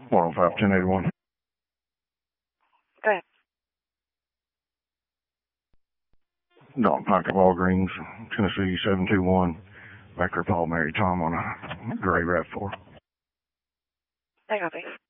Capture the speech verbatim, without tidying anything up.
one oh five, ten eighty-one. Go ahead. Dalton Pike of Walgreens, Tennessee, seven two one. Backer Paul, Mary, Tom on a gray RAV four. I copy.